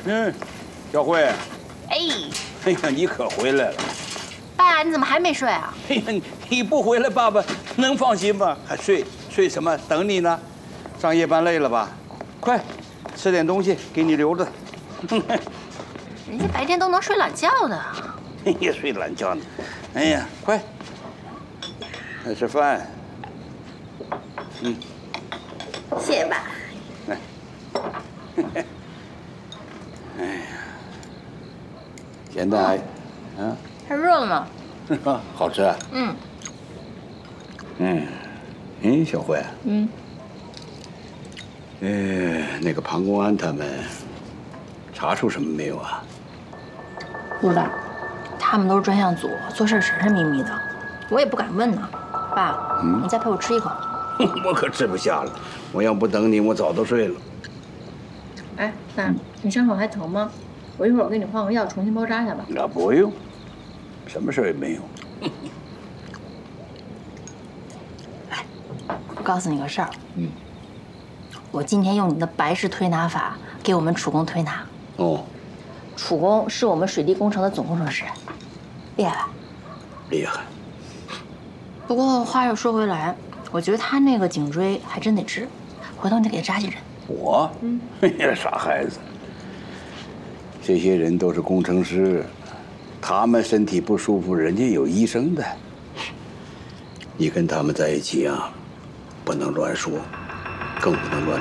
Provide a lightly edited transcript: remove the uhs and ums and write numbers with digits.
小慧。 哎。 哎呀，你可回来了。 爸，你怎么还没睡啊？ 哎呀，你不回来，爸爸能放心吗？还睡什么？等你呢。上夜班累了吧？快，吃点东西，给你留着。 人家白天都能睡懒觉的。 也睡懒觉呢。哎呀，快，来吃饭。 谢谢爸。 来。哎呀，咸蛋还，啊？ 还热了吗？ 好吃啊。小慧。那个庞公安他们查出什么没有啊？ 不知道，他们都是专项组，做事神神秘秘的，我也不敢问呢。爸，你再陪我吃一口。 我可吃不下了，我要不等你，我早都睡了。 哎，爸，你伤口还疼吗？我一会儿给你换个药，重新包扎一下吧。 那不用，什么事也没有。 哎，我告诉你个事儿。我今天用你的白氏推拿法给我们楚工推拿。 哦。 楚工是我们水利工程的总工程师，厉害吧？ 厉害。 不过话又说回来，我觉得他那个颈椎还真得治，回头你得给他扎几针。 我？哎呀，傻孩子。这些人都是工程师，他们身体不舒服，人家有医生的。你跟他们在一起啊，不能乱说，更不能乱